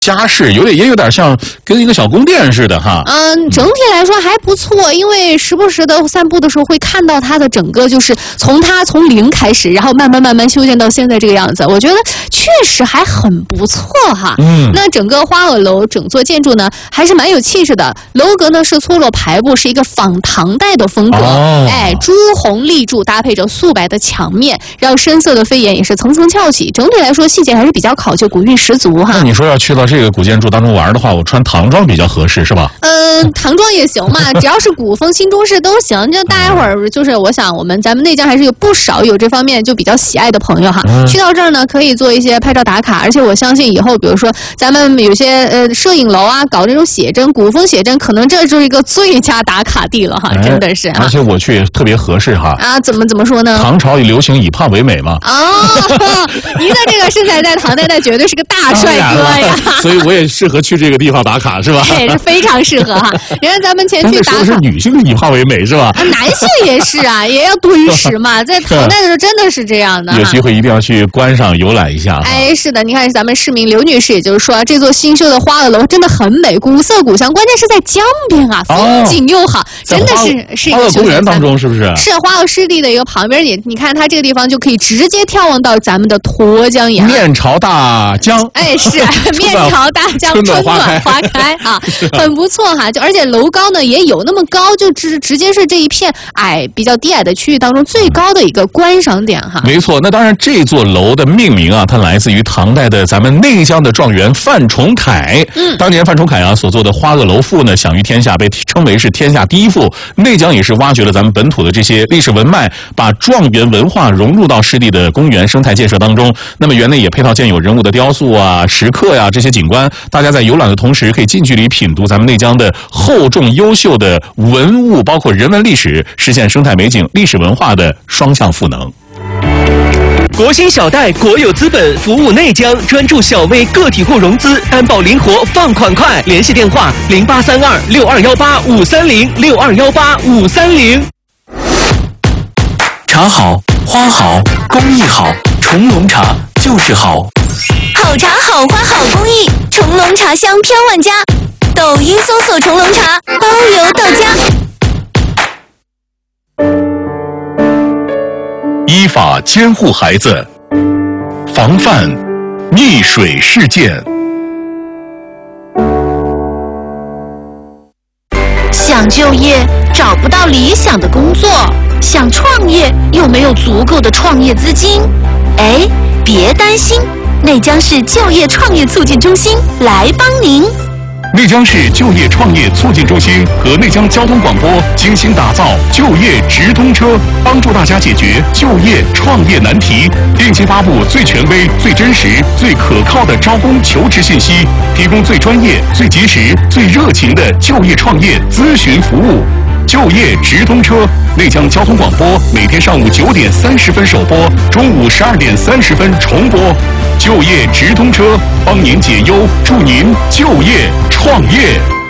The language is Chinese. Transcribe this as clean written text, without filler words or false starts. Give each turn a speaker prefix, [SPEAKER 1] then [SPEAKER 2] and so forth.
[SPEAKER 1] 家饰也有点像跟一个小宫殿似的哈。
[SPEAKER 2] 整体来说还不错，因为时不时的散步的时候会看到它的整个就是从零开始，然后慢慢修建到现在这个样子，我觉得确实还很不错哈。那整个花萼楼整座建筑呢还是蛮有气势的，楼阁呢是错落排布，是一个仿唐代的风格。朱红立柱搭配着素白的墙面，让深色的飞檐也是层层翘起。整体来说细节还是比较考究，古韵十足哈。
[SPEAKER 1] 那你说要去到这个古建筑当中玩的话，我穿唐装比较合适是吧？
[SPEAKER 2] 唐装也行嘛，只要是古风新中式都行。就大家伙儿就是我想咱们内江还是有不少有这方面就比较喜爱的朋友哈。去到这儿呢可以做一些拍照打卡，而且我相信以后比如说咱们有些摄影楼啊搞这种写真古风写真，可能这就是一个最佳打卡地了哈，真的是。
[SPEAKER 1] 而且我去特别合适哈。
[SPEAKER 2] 怎么说呢？
[SPEAKER 1] 唐朝流行以胖为美嘛。
[SPEAKER 2] 您的这个身材在唐代那绝对是个大帅哥呀。
[SPEAKER 1] 所以我也适合去这个地方打卡是吧？
[SPEAKER 2] 对，是非常适合哈。原来咱们前去打卡，
[SPEAKER 1] 那是女性的以胖为美是吧？
[SPEAKER 2] 男性也是啊，也要敦实嘛。在唐代的时候真的是这样的。
[SPEAKER 1] 有机会一定要去观赏游览一下。
[SPEAKER 2] 是的，你看咱们市民刘女士，也就是说这座新修的花萼楼真的很美，古色古香，关键是在江边啊，风景又好，真的是一个
[SPEAKER 1] 花萼公园当中是不是？
[SPEAKER 2] 是花萼湿地的一个旁边，你看它这个地方就可以直接眺望到咱们的沱江沿岸。
[SPEAKER 1] 面朝大江，
[SPEAKER 2] 是面朝大江，春暖花开啊，很不错哈。而且楼高呢也有那么高，就直接是这一片比较低矮的区域当中最高的一个观赏点哈。
[SPEAKER 1] 没错，那当然这座楼的命名啊，它来自于唐代的咱们内江的状元范崇凯。当年范崇凯所做的花萼楼赋呢，享誉天下，被称为是天下第一赋。内江也是挖掘了咱们本土的这些历史文脉，把状元文化融入到湿地的公园生态建设当中。那么园内也配套建有人物的雕塑啊、石刻呀这些景观，大家在游览的同时可以近距离品读咱们内江的厚重优秀的文物，包括人文历史，实现生态美景、历史文化的双向赋能。
[SPEAKER 3] 国兴小贷国有资本服务内江，专注小微个体户融资，担保灵活，放款快。联系电话：0832-6218-530，6218-530。
[SPEAKER 4] 茶好，花好，工艺好，重龙茶就是好。
[SPEAKER 5] 好茶好花好工艺，重龙茶香飘万家。抖音搜索重龙茶，包邮到家。
[SPEAKER 1] 依法监护孩子，防范溺水事件。
[SPEAKER 6] 想就业找不到理想的工作，想创业又没有足够的创业资金。别担心，内江市就业创业促进中心来帮您。
[SPEAKER 1] 内江市就业创业促进中心和内江交通广播精心打造就业直通车，帮助大家解决就业创业难题，定期发布最权威、最真实、最可靠的招工求职信息，提供最专业、最及时、最热情的就业创业咨询服务。就业直通车，内江交通广播每天上午9点30分首播，中午12点30分重播。就业直通车，帮您解忧，助您就业创业。